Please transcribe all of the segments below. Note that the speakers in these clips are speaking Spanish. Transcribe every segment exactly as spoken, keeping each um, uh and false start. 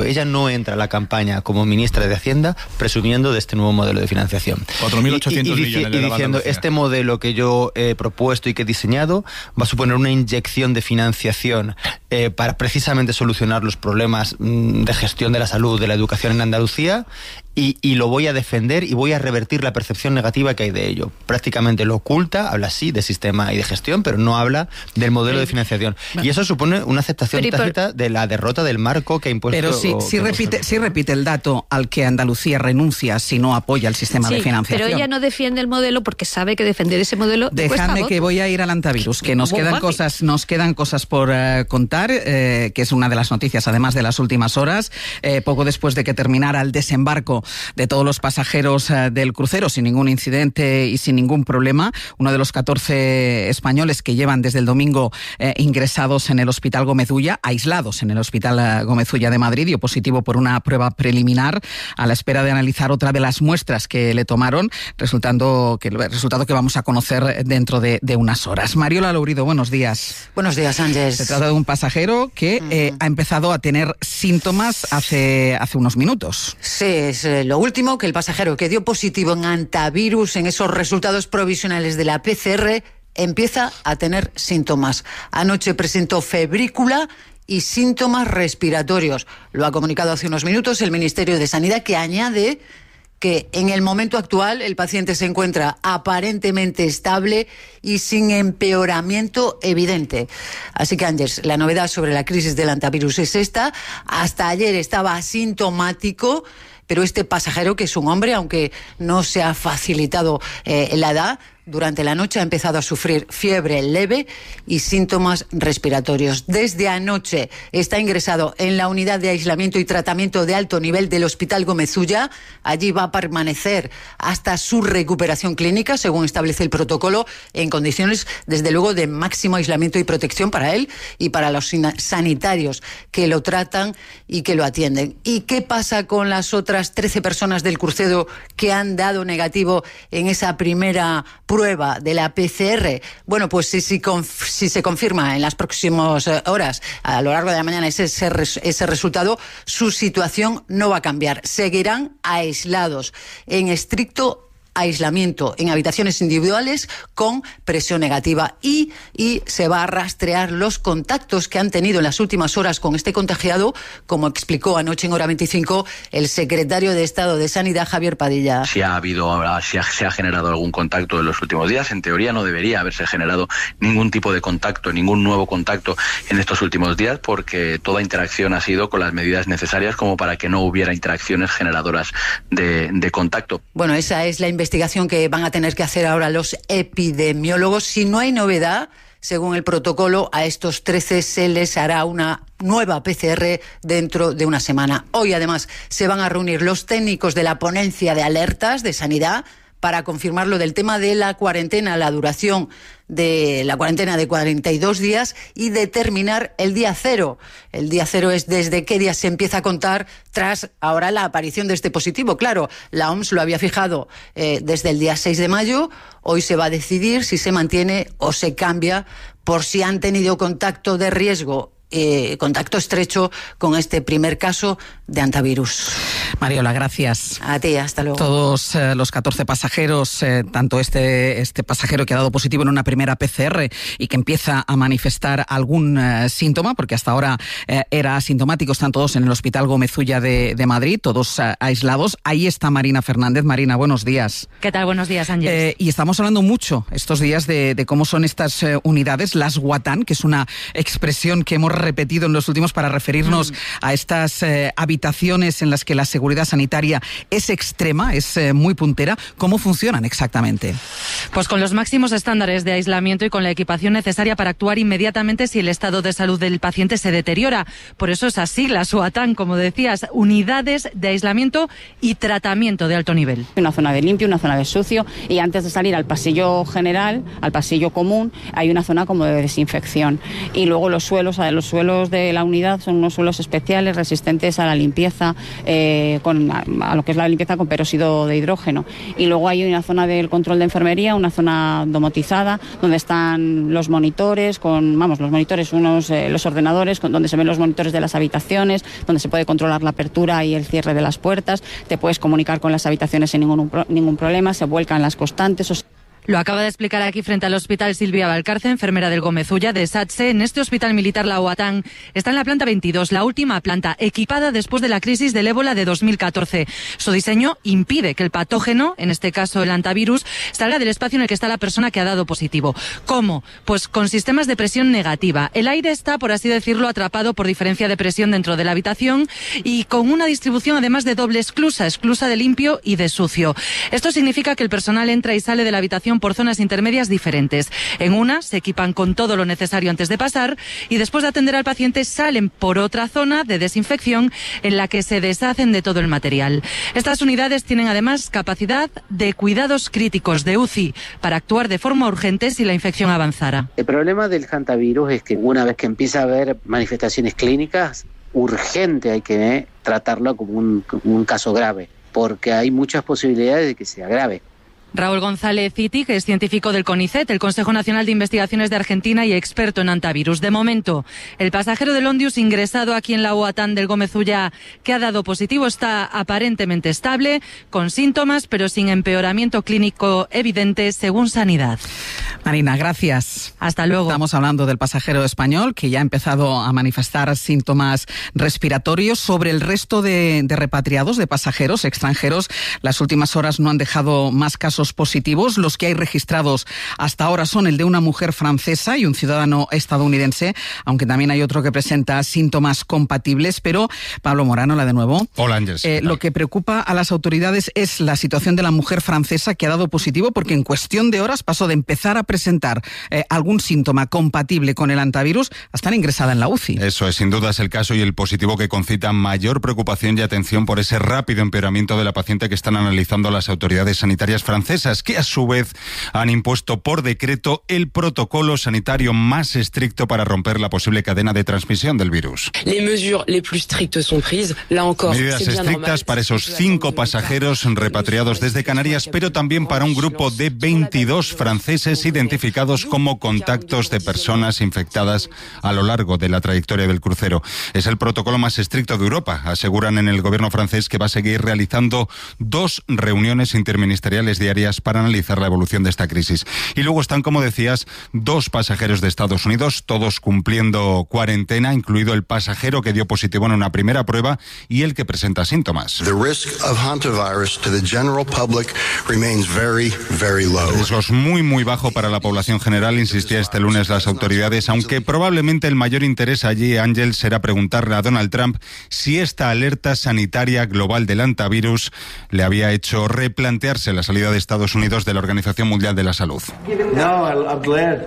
ella no entra a la campaña como ministra de Hacienda presumiendo de este nuevo modelo de financiación. cuatro mil ochocientos y, y, millones y, de y diciendo, este modelo que yo he propuesto y que he diseñado va a suponer una inyección de financiación eh, para precisamente solucionar los problemas mmm, de gestión de la salud, de la educación en Andalucía, y, y lo voy a defender y voy a revertir la percepción negativa que hay de ello. Prácticamente lo oculta, habla sí de sistema y de gestión, pero no habla del modelo de financiación. Y eso supone una aceptación tácita de la derrota del marco que ha impuesto... Pero sí, sí, repite, sí repite el dato al que Andalucía renuncia si no apoya el sistema sí, de financiación. Pero ella no defiende el modelo porque sabe que defender ese modelo Dejadme que voy a ir al antivirus, que nos quedan cosas, nos quedan cosas por uh, contar, eh, que es una de las noticias, además de las últimas horas, eh, poco después de que terminara el desembarco de todos los pasajeros uh, del crucero sin ningún incidente y sin ningún problema. Uno de los catorce españoles que llevan desde el domingo eh, ingresados en el Hospital Gómez Ulla, aislados en el Hospital uh, Gómez Ulla de Madrid, dio positivo por una prueba preliminar a la espera de analizar otra de las muestras que le tomaron, resultando que el resultado que vamos a conocer dentro de, de unas horas. Mariola Lourido, buenos días. Buenos días, Ángeles. Se trata de un pasajero que mm. eh, ha empezado a tener síntomas hace, hace unos minutos. Sí, es eh, lo último, que el pasajero que dio positivo en antivirus en esos resultados provisionales de la P C R empieza a tener síntomas. Anoche presentó febrícula y síntomas respiratorios. Lo ha comunicado hace unos minutos el Ministerio de Sanidad, que añade que en el momento actual el paciente se encuentra aparentemente estable y sin empeoramiento evidente. Así que, Ángeles, la novedad sobre la crisis del antivirus es esta. Hasta ayer estaba asintomático, pero este pasajero, que es un hombre, aunque no se ha facilitado eh, la edad, durante la noche ha empezado a sufrir fiebre leve y síntomas respiratorios. Desde anoche está ingresado en la unidad de aislamiento y tratamiento de alto nivel del Hospital Gómez Ulla. Allí va a permanecer hasta su recuperación clínica, según establece el protocolo, en condiciones, desde luego, de máximo aislamiento y protección para él y para los sanitarios que lo tratan y que lo atienden. ¿Y qué pasa con las otras trece personas del crucero que han dado negativo en esa primera prueba de la P C R? Bueno, pues si, si, conf, si se confirma en las próximas horas, a lo largo de la mañana, ese, ese, ese resultado, su situación no va a cambiar. Seguirán aislados, en estricto aislamiento, en habitaciones individuales con presión negativa, y, y se va a rastrear los contactos que han tenido en las últimas horas con este contagiado, como explicó anoche en Hora veinticinco el secretario de Estado de Sanidad, Javier Padilla. Si ha habido, si ha, se ha generado algún contacto en los últimos días, en teoría no debería haberse generado ningún tipo de contacto, ningún nuevo contacto en estos últimos días, porque toda interacción ha sido con las medidas necesarias como para que no hubiera interacciones generadoras de, de contacto. Bueno, esa es la investigación que van a tener que hacer ahora los epidemiólogos. Si no hay novedad, según el protocolo, a estos trece se les hará una nueva P C R dentro de una semana. Hoy, además, se van a reunir los técnicos de la ponencia de alertas de sanidad para confirmar lo del tema de la cuarentena, la duración de la cuarentena de cuarenta y dos días, y determinar el día cero. El día cero es desde qué día se empieza a contar tras ahora la aparición de este positivo. Claro, la O M S lo había fijado eh, desde el día seis de mayo. Hoy se va a decidir si se mantiene o se cambia por si han tenido contacto de riesgo, Eh, contacto estrecho con este primer caso de antivirus. Mariola, gracias. A ti, hasta luego. Todos eh, los catorce pasajeros, eh, tanto este, este pasajero que ha dado positivo en una primera P C R y que empieza a manifestar algún eh, síntoma, porque hasta ahora eh, era asintomático, están todos en el Hospital Gómez Ulla de, de Madrid, todos eh, aislados. Ahí está Marina Fernández. Marina, buenos días. ¿Qué tal? Buenos días, Ángeles. Eh, y estamos hablando mucho estos días de, de cómo son estas eh, unidades, las Guatán, que es una expresión que hemos repetido en los últimos para referirnos mm. a estas eh, habitaciones en las que la seguridad sanitaria es extrema, es eh, muy puntera. ¿Cómo funcionan exactamente? Pues con los máximos estándares de aislamiento y con la equipación necesaria para actuar inmediatamente si el estado de salud del paciente se deteriora. Por eso esas siglas, UATAN, como decías, unidades de aislamiento y tratamiento de alto nivel. Una zona de limpio, una zona de sucio, y antes de salir al pasillo general, al pasillo común, hay una zona como de desinfección. Y luego los suelos, los suelos de la unidad son unos suelos especiales resistentes a la limpieza, eh, con, a, a lo que es la limpieza con peróxido de hidrógeno. Y luego hay una zona del control de enfermería, una zona domotizada, donde están los monitores, con, vamos, los monitores, unos, eh, los ordenadores, con, donde se ven los monitores de las habitaciones, donde se puede controlar la apertura y el cierre de las puertas, te puedes comunicar con las habitaciones sin ningún, ningún problema, se vuelcan las constantes. O sea, lo acaba de explicar aquí frente al hospital Silvia Valcarce, enfermera del Gómez Ulla de SATSE. En este hospital militar, la OATAN está en la planta veintidós, la última planta equipada después de la crisis del ébola de dos mil catorce. Su diseño impide que el patógeno, en este caso el hantavirus, salga del espacio en el que está la persona que ha dado positivo. ¿Cómo? Pues con sistemas de presión negativa. El aire está, por así decirlo, atrapado por diferencia de presión dentro de la habitación y con una distribución además de doble esclusa, esclusa de limpio y de sucio. Esto significa que el personal entra y sale de la habitación por zonas intermedias diferentes. En una se equipan con todo lo necesario antes de pasar y después de atender al paciente salen por otra zona de desinfección en la que se deshacen de todo el material. Estas unidades tienen además capacidad de cuidados críticos de U C I para actuar de forma urgente si la infección avanzara. El problema del hantavirus es que una vez que empieza a haber manifestaciones clínicas, urgente hay que tratarlo como un, como un caso grave, porque hay muchas posibilidades de que se agrave. Raúl González Citi, que es científico del CONICET, el Consejo Nacional de Investigaciones de Argentina y experto en hantavirus. De momento, el pasajero del Ondius ingresado aquí en la OATAN del Gómez Ulla que ha dado positivo está aparentemente estable, con síntomas, pero sin empeoramiento clínico evidente, según Sanidad. Marina, gracias. Hasta luego. Estamos hablando del pasajero español que ya ha empezado a manifestar síntomas respiratorios. Sobre el resto de, de repatriados, de pasajeros extranjeros, las últimas horas no han dejado más casos positivos. Los que hay registrados hasta ahora son el de una mujer francesa y un ciudadano estadounidense, aunque también hay otro que presenta síntomas compatibles. Pero, Pablo Morano, la de nuevo. Hola, Ángeles. Eh, lo que preocupa a las autoridades es la situación de la mujer francesa que ha dado positivo porque en cuestión de horas pasó de empezar a presentar eh, algún síntoma compatible con el hantavirus a estar ingresada en la U C I. Eso es, sin duda es el caso y el positivo que concita mayor preocupación y atención por ese rápido empeoramiento de la paciente que están analizando las autoridades sanitarias francesas, que a su vez han impuesto por decreto el protocolo sanitario más estricto para romper la posible cadena de transmisión del virus. Medidas estrictas para esos cinco pasajeros repatriados desde Canarias, pero también para un grupo de veintidós franceses identificados como contactos de personas infectadas a lo largo de la trayectoria del crucero. Es el protocolo más estricto de Europa. Aseguran en el gobierno francés que va a seguir realizando dos reuniones interministeriales diarias para analizar la evolución de esta crisis. Y luego están, como decías, dos pasajeros de Estados Unidos, todos cumpliendo cuarentena, incluido el pasajero que dio positivo en una primera prueba y el que presenta síntomas. The risk of hantavirus to the general public remains very, very low. Riesgos muy, muy bajo para la población general, insistía este lunes las autoridades, aunque probablemente el mayor interés allí, Ángel, será preguntarle a Donald Trump si esta alerta sanitaria global del hantavirus le había hecho replantearse la salida de Estados Unidos de la Organización Mundial de la Salud. No, I'm glad.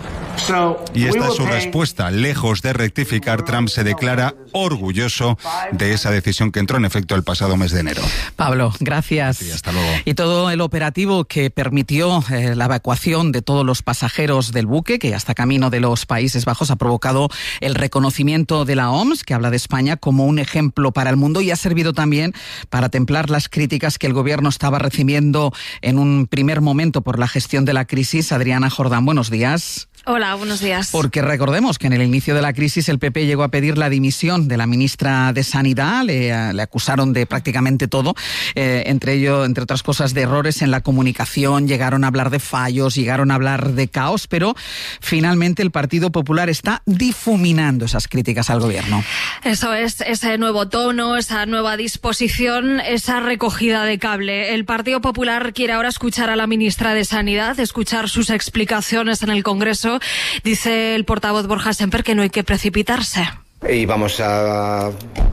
Y esta es su respuesta. Lejos de rectificar, Trump se declara orgulloso de esa decisión que entró en efecto el pasado mes de enero. Pablo, gracias. Sí, hasta luego. Y todo el operativo que permitió eh, la evacuación de todos los pasajeros del buque, que hasta camino de los Países Bajos, ha provocado el reconocimiento de la O M S, que habla de España como un ejemplo para el mundo, y ha servido también para templar las críticas que el gobierno estaba recibiendo en un primer momento por la gestión de la crisis. Adriana Jordán, buenos días. Hola, buenos días. Porque recordemos que en el inicio de la crisis el P P llegó a pedir la dimisión de la ministra de Sanidad, le, le acusaron de prácticamente todo, eh, entre ello, entre otras cosas, de errores en la comunicación, llegaron a hablar de fallos, llegaron a hablar de caos, pero finalmente el Partido Popular está difuminando esas críticas al gobierno. Eso es, ese nuevo tono, esa nueva disposición, esa recogida de cable. El Partido Popular quiere ahora escuchar a la ministra de Sanidad, escuchar sus explicaciones en el Congreso. Dice el portavoz Borja Semper que no hay que precipitarse. Y vamos a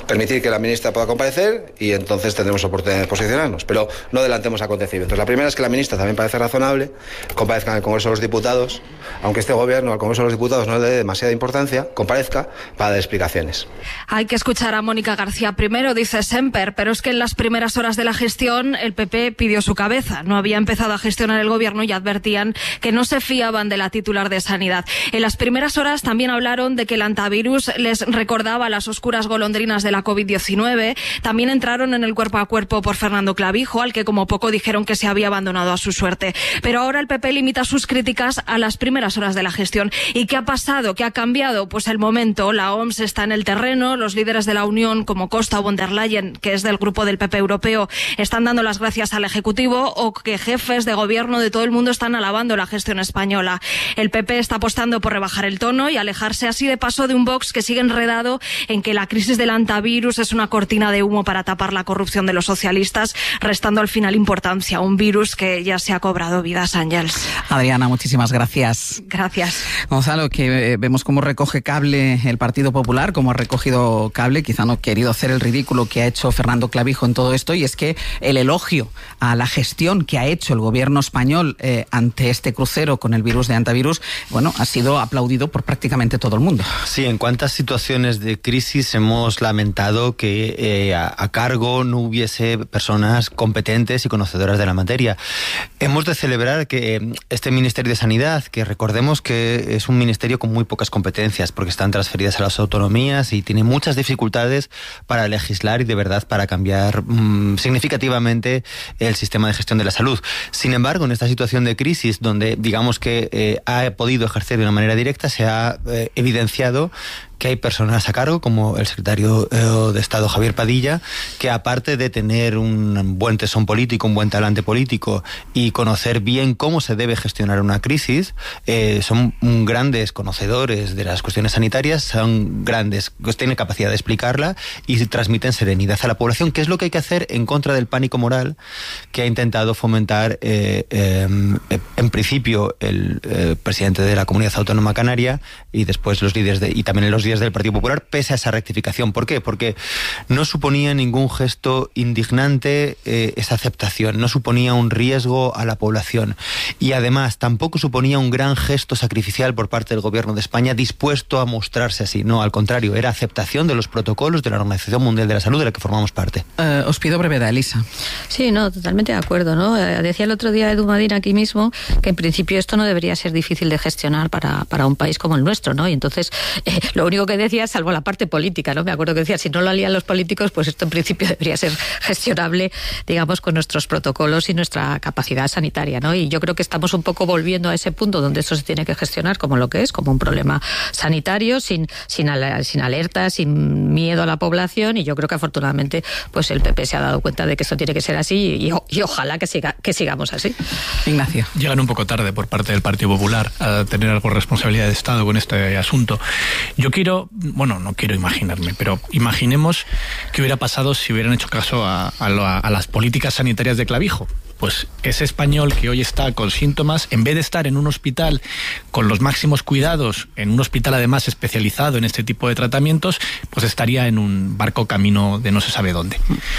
permitir que la ministra pueda comparecer y entonces tendremos oportunidad de posicionarnos, pero no adelantemos acontecimientos. La primera es que la ministra también parece razonable, comparezca en el Congreso de los Diputados, aunque este gobierno al Congreso de los Diputados no le dé demasiada importancia, comparezca para dar explicaciones. Hay que escuchar a Mónica García primero, dice Semper, pero es que en las primeras horas de la gestión el P P pidió su cabeza. No había empezado a gestionar el gobierno y advertían que no se fiaban de la titular de Sanidad. En las primeras horas también hablaron de que el antivirus les recordaba las oscuras golondrinas de la COVID diecinueve. También entraron en el cuerpo a cuerpo por Fernando Clavijo, al que como poco dijeron que se había abandonado a su suerte. Pero ahora el P P limita sus críticas a las primeras horas de la gestión. ¿Y qué ha pasado? ¿Qué ha cambiado? Pues el momento. La O M S está en el terreno. Los líderes de la Unión, como Costa o von der Leyen, que es del grupo del P P europeo, están dando las gracias al Ejecutivo, o que jefes de gobierno de todo el mundo están alabando la gestión española. El P P está apostando por rebajar el tono y alejarse así de paso de un Vox que sigue enredado en que la crisis del antivirus es una cortina de humo para tapar la corrupción de los socialistas, restando al final importancia a un virus que ya se ha cobrado vidas, Ángels. Adriana, muchísimas gracias. Gracias. Gonzalo, que eh, vemos cómo recoge cable el Partido Popular, cómo ha recogido cable, quizá no ha querido hacer el ridículo que ha hecho Fernando Clavijo en todo esto, y es que el elogio a la gestión que ha hecho el gobierno español eh, ante este crucero con el virus de antivirus, bueno, ha sido aplaudido por prácticamente todo el mundo. Sí, en cuántas situaciones de crisis hemos lamentado que eh, a, a cargo no hubiese personas competentes y conocedoras de la materia. Hemos de celebrar que eh, este Ministerio de Sanidad, que recordemos que es un ministerio con muy pocas competencias, porque están transferidas a las autonomías y tiene muchas dificultades para legislar y de verdad para cambiar mmm, significativamente el sistema de gestión de la salud. Sin embargo, en esta situación de crisis, donde digamos que eh, ha podido ejercer de una manera directa, se ha eh, evidenciado que hay personas a cargo, como el secretario eh, de Estado Javier Padilla, que aparte de tener un buen tesón político, un buen talante político y conocer bien cómo se debe gestionar una crisis, eh, son grandes conocedores de las cuestiones sanitarias, son grandes, pues tienen capacidad de explicarla y transmiten serenidad a la población, que es lo que hay que hacer en contra del pánico moral que ha intentado fomentar eh, eh, en principio el eh, presidente de la Comunidad Autónoma Canaria y después los líderes de, y también los del Partido Popular, pese a esa rectificación. ¿Por qué? Porque no suponía ningún gesto indignante eh, esa aceptación, no suponía un riesgo a la población y además tampoco suponía un gran gesto sacrificial por parte del Gobierno de España dispuesto a mostrarse así. No, al contrario, era aceptación de los protocolos de la Organización Mundial de la Salud de la que formamos parte. Uh, os pido brevedad, Elisa. Sí, no, totalmente de acuerdo, ¿no? Eh, decía el otro día Edu Madina aquí mismo que en principio esto no debería ser difícil de gestionar para, para un país como el nuestro, ¿no? Y entonces eh, lo único que decía, salvo la parte política, ¿no? Me acuerdo que decía, si no lo harían los políticos, pues esto en principio debería ser gestionable, digamos, con nuestros protocolos y nuestra capacidad sanitaria, ¿no? Y yo creo que estamos un poco volviendo a ese punto donde esto se tiene que gestionar como lo que es, como un problema sanitario, sin, sin, sin alerta, sin miedo a la población, y yo creo que afortunadamente pues el P P se ha dado cuenta de que esto tiene que ser así y, y ojalá que, siga, que sigamos así. Ignacio. Llegan un poco tarde por parte del Partido Popular a tener algo de responsabilidad de Estado con este asunto. Yo quiero Bueno, no quiero imaginarme, pero imaginemos qué hubiera pasado si hubieran hecho caso a, a, a las políticas sanitarias de Clavijo. Pues ese español que hoy está con síntomas, en vez de estar en un hospital con los máximos cuidados, en un hospital además especializado en este tipo de tratamientos, pues estaría en un barco camino de no se sabe dónde.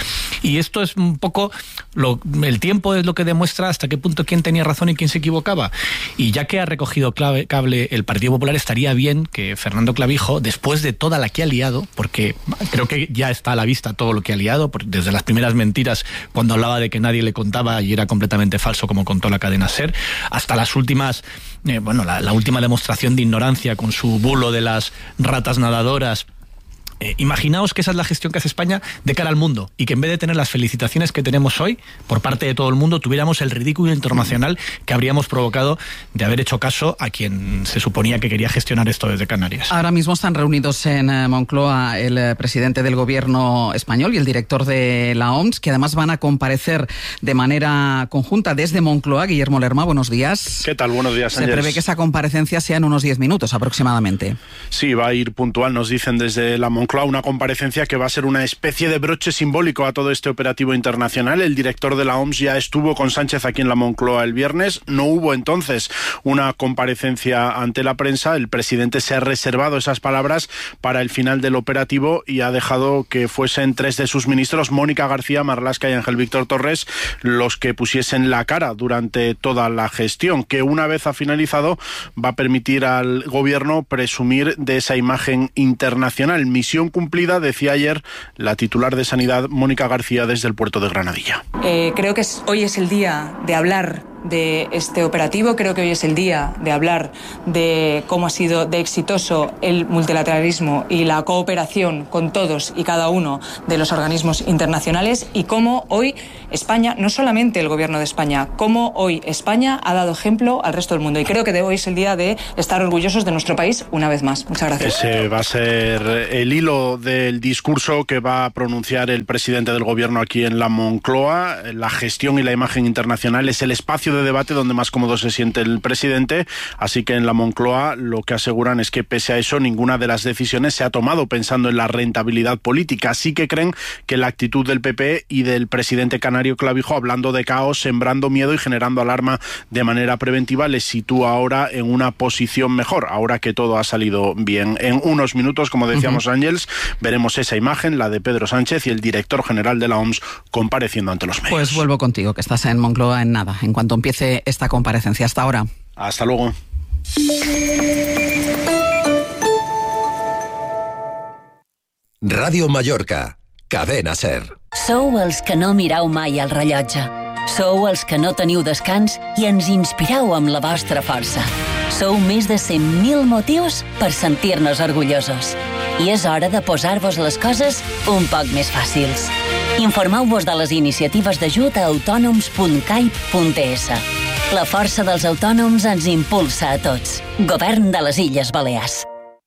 Y esto es un poco, lo, el tiempo es lo que demuestra hasta qué punto quién tenía razón y quién se equivocaba. Y ya que ha recogido clave, cable el Partido Popular, estaría bien que Fernando Clavijo, después de toda la que ha liado, porque creo que ya está a la vista todo lo que ha liado, desde las primeras mentiras cuando hablaba de que nadie le contaba y era completamente falso, como contó la cadena SER, hasta las últimas, eh, bueno, la, la última demostración de ignorancia con su bulo de las ratas nadadoras. Eh, imaginaos que esa es la gestión que hace España de cara al mundo y que en vez de tener las felicitaciones que tenemos hoy por parte de todo el mundo, tuviéramos el ridículo internacional que habríamos provocado de haber hecho caso a quien se suponía que quería gestionar esto desde Canarias. Ahora mismo están reunidos en Moncloa el eh, presidente del gobierno español y el director de la O M S, que además van a comparecer de manera conjunta desde Moncloa. Guillermo Lerma, buenos días. ¿Qué tal? Buenos días, Se Ángeles. prevé que esa comparecencia sea en unos diez minutos aproximadamente. Sí, va a ir puntual, nos dicen desde la Moncloa Moncloa, una comparecencia que va a ser una especie de broche simbólico a todo este operativo internacional. El director de la O M S ya estuvo con Sánchez aquí en la Moncloa el viernes. No hubo entonces una comparecencia ante la prensa. El presidente se ha reservado esas palabras para el final del operativo y ha dejado que fuesen tres de sus ministros, Mónica García, Marlaska y Ángel Víctor Torres, los que pusiesen la cara durante toda la gestión, que una vez ha finalizado va a permitir al gobierno presumir de esa imagen internacional. Misión cumplida, decía ayer la titular de Sanidad, Mónica García, desde el puerto de Granadilla. Eh, creo que es, hoy es el día de hablar de este operativo. Creo que hoy es el día de hablar de cómo ha sido de exitoso el multilateralismo y la cooperación con todos y cada uno de los organismos internacionales, y cómo hoy España, no solamente el gobierno de España, cómo hoy España ha dado ejemplo al resto del mundo. Y creo que de hoy es el día de estar orgullosos de nuestro país una vez más. Muchas gracias. Ese va a ser el hilo del discurso que va a pronunciar el presidente del gobierno aquí en la Moncloa. La gestión y la imagen internacional es el espacio de debate donde más cómodo se siente el presidente, así que en la Moncloa lo que aseguran es que pese a eso ninguna de las decisiones se ha tomado pensando en la rentabilidad política. Sí que creen que la actitud del P P y del presidente canario Clavijo, hablando de caos, sembrando miedo y generando alarma de manera preventiva, les sitúa ahora en una posición mejor, ahora que todo ha salido bien. En unos minutos, como decíamos, uh-huh. Ángels, veremos esa imagen, la de Pedro Sánchez y el director general de la O M S compareciendo ante los medios. Pues vuelvo contigo, que estás en Moncloa en nada, en cuanto empiece esta comparecencia. Hasta ahora. Hasta luego. Ràdio Mallorca, Cadena Ser. Sou els que no mireu mai el rellotge. Sou els que no teniu descans i ens inspireu amb la vostra força. Sou més de cent mil motius per sentir-nos orgullosos. I és hora de posar-vos les coses un poc més fàcils. Informeu-vos de les iniciatives d'ajut a autònoms punt caip punt es. La força dels autònoms ens impulsa a tots. Govern de les Illes Balears.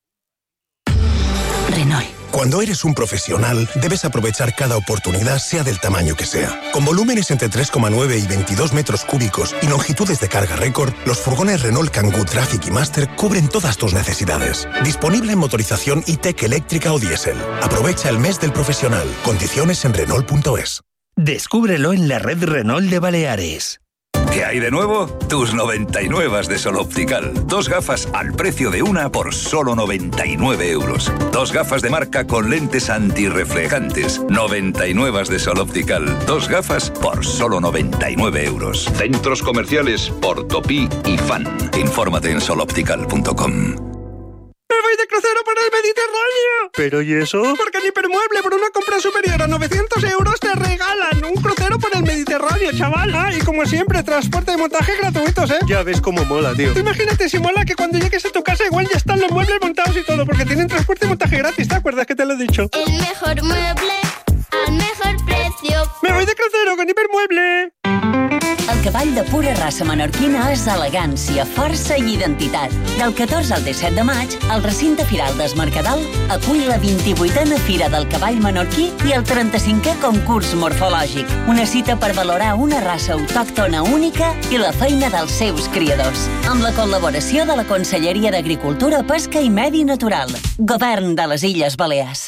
Renault. Cuando eres un profesional, debes aprovechar cada oportunidad, sea del tamaño que sea. Con volúmenes entre tres coma nueve y veintidós metros cúbicos y longitudes de carga récord, los furgones Renault Kangoo Traffic y Master cubren todas tus necesidades. Disponible en motorización E-Tech eléctrica o diésel. Aprovecha el mes del profesional. Condiciones en Renault punto es. Descúbrelo en la red Renault de Baleares. ¿Qué hay de nuevo? Tus noventa y nueve de Sol Optical. Dos gafas al precio de una por solo noventa y nueve euros. Dos gafas de marca con lentes antirreflejantes. noventa y nueve de Sol Optical. Dos gafas por solo noventa y nueve euros. Centros comerciales Portopí y Fan. Infórmate en sol optical punto com. ¡Me voy de crucero por el Mediterráneo! ¿Pero y eso? Porque en Hipermueble, por una compra superior a novecientos euros, te regalan un crucero por el Mediterráneo, chaval. Ah, y como siempre, transporte y montaje gratuitos, ¿eh? Ya ves cómo mola, tío. Tú imagínate si mola que cuando llegues a tu casa igual ya están los muebles montados y todo, porque tienen transporte y montaje gratis, ¿te acuerdas que te lo he dicho? El mejor mueble al mejor precio. ¡Me voy de crucero con Hipermueble! El cavall de pura raça menorquina és elegància, força i identitat. Del catorze al disset de maig, el recinte firal d'Es Mercadal acull la vint-i-vuitena Fira del Cavall Menorquí i el trenta-cinquè concurs morfològic. Una cita per valorar una raça autòctona única i la feina dels seus criadors. Amb la col·laboració de la Conselleria d'Agricultura, Pesca i Medi Natural. Govern de les Illes Balears.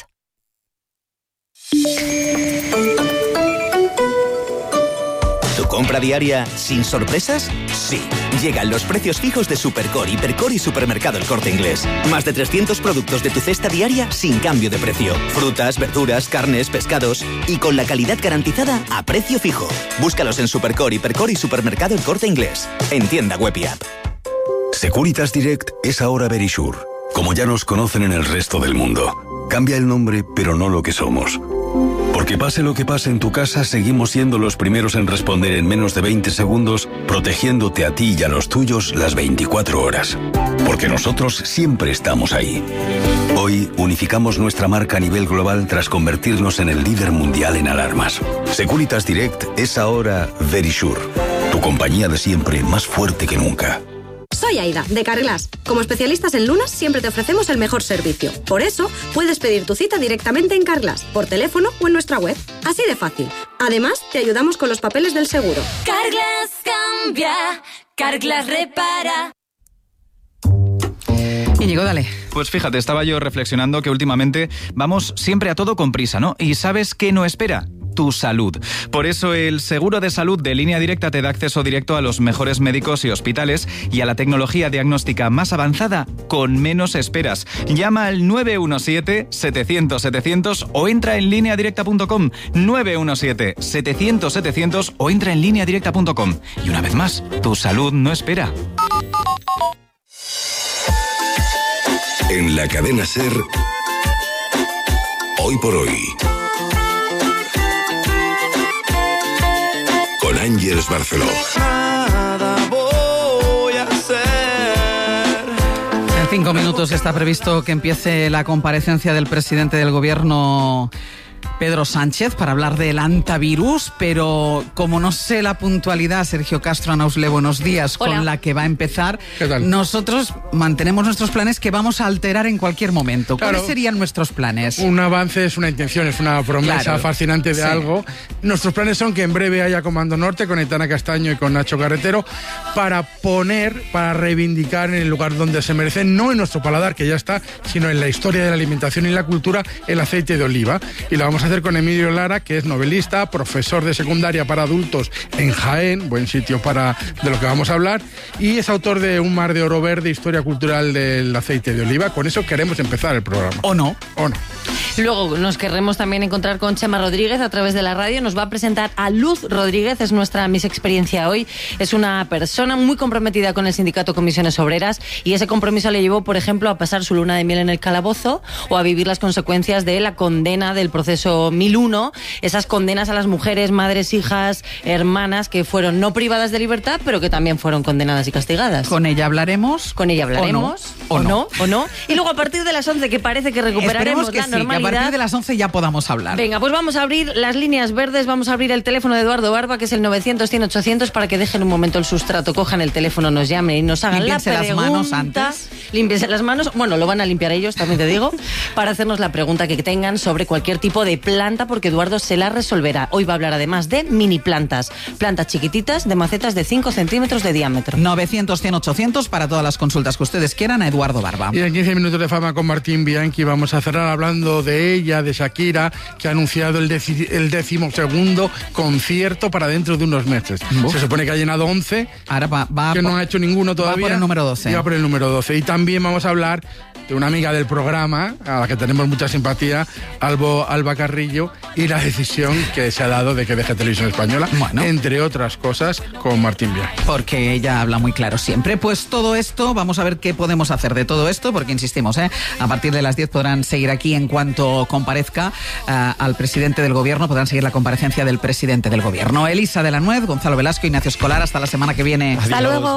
¿Tu compra diaria sin sorpresas? Sí. Llegan los precios fijos de Supercore, Hipercore y Supermercado El Corte Inglés. Más de trescientos productos de tu cesta diaria sin cambio de precio. Frutas, verduras, carnes, pescados y con la calidad garantizada a precio fijo. Búscalos en Supercore, Hipercore y Supermercado El Corte Inglés. En tienda web y app. Securitas Direct es ahora Verisure. Como ya nos conocen en el resto del mundo. Cambia el nombre, pero no lo que somos. Porque pase lo que pase en tu casa, seguimos siendo los primeros en responder en menos de veinte segundos, protegiéndote a ti y a los tuyos las veinticuatro horas. Porque nosotros siempre estamos ahí. Hoy unificamos nuestra marca a nivel global tras convertirnos en el líder mundial en alarmas. Securitas Direct es ahora Verisure, tu compañía de siempre más fuerte que nunca. Soy Aida, de Carglass. Como especialistas en lunas, siempre te ofrecemos el mejor servicio. Por eso, puedes pedir tu cita directamente en Carglass, por teléfono o en nuestra web. Así de fácil. Además, te ayudamos con los papeles del seguro. Carglass cambia, Carglass repara. Íñigo, dale. Pues fíjate, estaba yo reflexionando que últimamente vamos siempre a todo con prisa, ¿no? ¿Y sabes qué no espera? Tu salud. Por eso el seguro de salud de Línea Directa te da acceso directo a los mejores médicos y hospitales y a la tecnología diagnóstica más avanzada con menos esperas. Llama al nueve uno siete, setecientos, setecientos o entra en línea directa punto com. nueve uno siete, setecientos, setecientos o entra en línea directa punto com. Y una vez más, tu salud no espera. En la cadena SER, Hoy por Hoy, con Ángeles Barceló. En cinco minutos está previsto que empiece la comparecencia del presidente del gobierno, Pedro Sánchez, para hablar del antivirus, pero como no sé la puntualidad, Sergio Castro, Anausle, buenos días, Hola. con la que va a empezar, ¿Qué tal? nosotros mantenemos nuestros planes que vamos a alterar en cualquier momento. ¿Cuáles Claro. serían nuestros planes? Un avance es una intención, es una promesa Claro. fascinante de Sí. algo. Nuestros planes son que en breve haya Comando Norte con Aitana Castaño y con Nacho Carretero para poner, para reivindicar en el lugar donde se merece, no en nuestro paladar, que ya está, sino en la historia de la alimentación y la cultura, el aceite de oliva. Y lo vamos a hacer con Emilio Lara, que es novelista, profesor de secundaria para adultos en Jaén, buen sitio para de lo que vamos a hablar, y es autor de Un mar de oro verde, historia cultural del aceite de oliva. Con eso queremos empezar el programa. ¿O no? ¿O no? Luego nos querremos también encontrar con Chema Rodríguez a través de la radio. Nos va a presentar a Luz Rodríguez, es nuestra Miss Experiencia hoy. Es una persona muy comprometida con el sindicato Comisiones Obreras y ese compromiso le llevó, por ejemplo, a pasar su luna de miel en el calabozo o a vivir las consecuencias de la condena del proceso mil uno, esas condenas a las mujeres, madres, hijas, hermanas que fueron no privadas de libertad, pero que también fueron condenadas y castigadas. Con ella hablaremos. Con ella hablaremos. O no. O no. O no. Y luego a partir de las once, que parece que recuperaremos Esperemos que la sí, que normalidad. a partir de las once ya podamos hablar. Venga, pues vamos a abrir las líneas verdes, vamos a abrir el teléfono de Eduardo Barba, que es el novecientos, cien, ochocientos, para que dejen un momento el sustrato, cojan el teléfono, nos llamen y nos hagan Límpiense la las pregunta. manos antes. Límpiense las manos, bueno, lo van a limpiar ellos, también te digo, para hacernos la pregunta que tengan sobre cualquier tipo de planta, porque Eduardo se la resolverá. Hoy va a hablar además de mini plantas, plantas chiquititas de macetas de cinco centímetros de diámetro. novecientos, cien, ochocientos para todas las consultas que ustedes quieran a Eduardo Barba. Y en quince minutos de fama con Martín Bianchi vamos a cerrar hablando de ella, de Shakira, que ha anunciado el, deci el decimosegundo concierto para dentro de unos meses. Uf. Se supone que ha llenado once, Ahora va, va que por, no ha hecho ninguno todavía. Va por el número doce. Y va por el número doce. Y también vamos a hablar de una amiga del programa, a la que tenemos mucha simpatía, Albo, Alba Carrillo, y la decisión que se ha dado de que deje Televisión Española, bueno, entre otras cosas, con Martín Bianchi. Porque ella habla muy claro siempre. Pues todo esto, vamos a ver qué podemos hacer de todo esto, porque insistimos, ¿eh? a partir de las diez podrán seguir aquí en cuanto comparezca uh, al presidente del gobierno, podrán seguir la comparecencia del presidente del gobierno. Elisa de la Nuez, Gonzalo Velasco, Ignacio Escolar, hasta la semana que viene. Hasta luego.